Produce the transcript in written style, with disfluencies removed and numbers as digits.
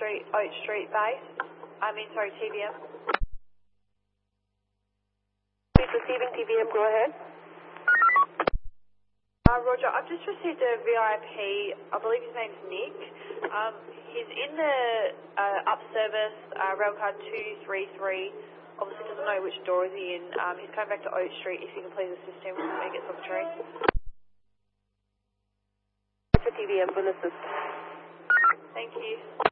Street, Oak Street base. TVM. Please receiving TVM, go ahead. Roger, I've just received a VIP, I believe his name's Nick. He's in the up service, railcard 233. Obviously doesn't know which door is he in. He's coming back to Oak Street. If you can please assist him when he gets on the train. For TVM, will assist. Thank you.